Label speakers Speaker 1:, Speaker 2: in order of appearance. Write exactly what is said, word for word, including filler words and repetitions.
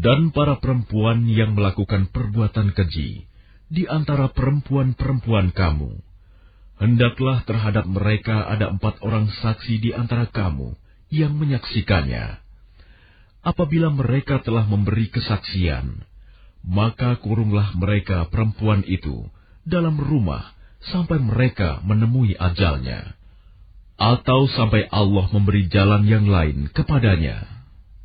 Speaker 1: Dan para perempuan yang melakukan perbuatan keji di antara perempuan-perempuan kamu, hendaklah terhadap mereka ada empat orang saksi di antara kamu yang menyaksikannya. Apabila mereka telah memberi kesaksian, maka kurunglah mereka perempuan itu dalam rumah sampai mereka menemui ajalnya, atau sampai Allah memberi jalan yang lain kepadanya.